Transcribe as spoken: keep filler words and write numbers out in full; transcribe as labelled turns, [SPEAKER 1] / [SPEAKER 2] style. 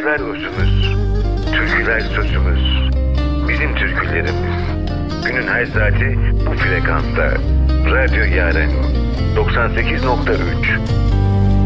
[SPEAKER 1] Sazlar özümüz, türküler sözümüz, bizim türkülerimiz. Günün her saati bu frekansta. Radyo Yaren doksan sekiz nokta üç.